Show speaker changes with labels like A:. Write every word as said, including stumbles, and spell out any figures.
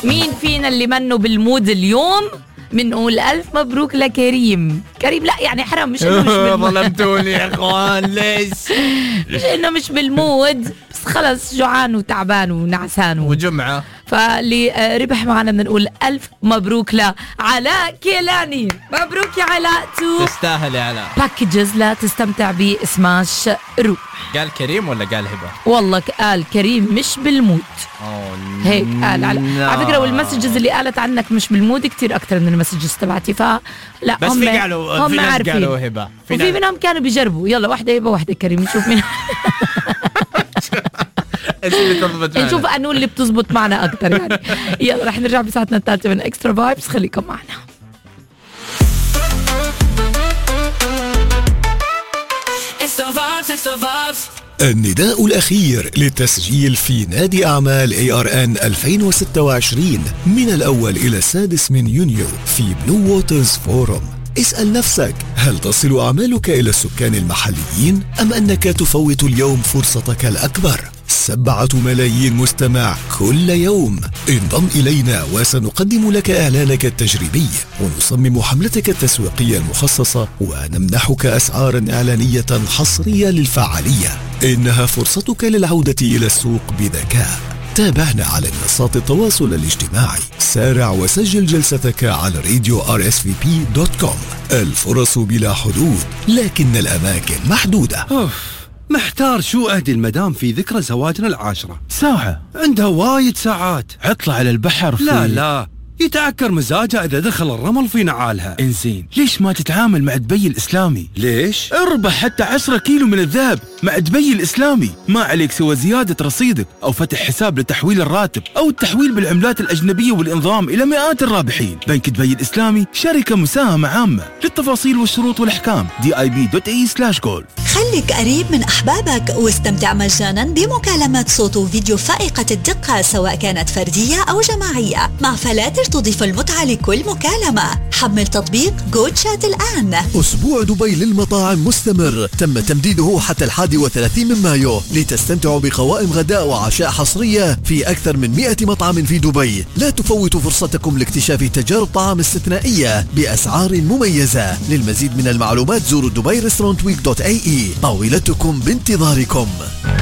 A: مين فينا اللي منه بالمود اليوم؟ بنقول ألف مبروك لكريم. كريم لا يعني حرام، مش إنه مش بالمود.
B: ظلمتوني يا إخوان ليش؟
A: مش إنه مش بالمود، بس خلص جوعان وتعبان ونعسان
B: وجمعة.
A: فاللي ربح معنا بدنا نقول ألف مبروك لعلاء كيلاني. مبروك يا علاء، تو
B: تستاهل يا علاء
A: باكجز لا تستمتع بسماش روح.
B: قال كريم ولا قال هبة؟
A: والله قال كريم مش بالمود. هيك قال على, على فكرة، والمسجز اللي قالت عنك مش بالمود كتير أكتر من المسجز تبعتي، فلا
B: بس
A: هم
B: في قالوا
A: هم
B: في ناس
A: عارفين.
B: قالوا هبة،
A: في وفي منهم كانوا بيجربوا. يلا واحدة هبة واحدة كريم، نشوف مين نشوف أنو اللي بتزبط معنا أكتر يعني. يلا رح نرجع بساعتنا الثالثة من إكسترا فايبس، خليكم معنا.
C: النداء الأخير للتسجيل في نادي أعمال إيه آر إن ألفين وستة وعشرين من الأول إلى السادس من يونيو في بلو ووترز فورم. اسأل نفسك، هل تصل أعمالك إلى السكان المحليين أم أنك تفوت اليوم فرصتك الأكبر؟ سبعة ملايين مستمع كل يوم. انضم إلينا وسنقدم لك إعلانك التجريبي ونصمم حملتك التسويقية المخصصة ونمنحك أسعارا إعلانية حصرية للفعالية. إنها فرصتك للعودة إلى السوق بذكاء. تابعنا على منصات التواصل الاجتماعي. سارع وسجل جلستك على راديو آر إس في بي دوت كوم. الفرص بلا حدود، لكن الأماكن محدودة.
D: أوف، محتار شو أهدي المدام في ذكرى زواجنا العاشرة.
E: ساعة؟
D: عندها وايد ساعات.
E: عطلة على البحر في...
D: لا لا، يتعكر مزاجها إذا دخل الرمل في نعالها.
E: إنزين، ليش ما تتعامل مع دبي الإسلامي؟
D: ليش؟
E: اربح حتى عشرة كيلو من الذهب مع دبي الإسلامي. ما عليك سوى زيادة رصيدك أو فتح حساب لتحويل الراتب أو التحويل بالعملات الأجنبية والإنضمام إلى مئات الرابحين. بنك دبي الإسلامي شركة مساهمة عامة. للتفاصيل والشروط والأحكام دي آي بي دوت إي سلاش جولف.
F: خليك قريب من أحبابك واستمتع مجانا بمكالمات صوت وفيديو فائقة الدقة، سواء كانت فردية أو جماعية، مع فلاتر تضيف المتعة لكل مكالمة. حمل تطبيق جو تشات الآن.
C: أسبوع دبي للمطاعم مستمر، تم تمديده حتى الحادي والثلاثين من مايو لتستمتعوا بقوائم غداء وعشاء حصرية في أكثر من مئة مطعم في دبي. لا تفوتوا فرصتكم لاكتشاف تجارب طعام استثنائية بأسعار مميزة. للمزيد من المعلومات زوروا دبي ريستورانت ويك دوت اي اي. طاولتكم بانتظاركم.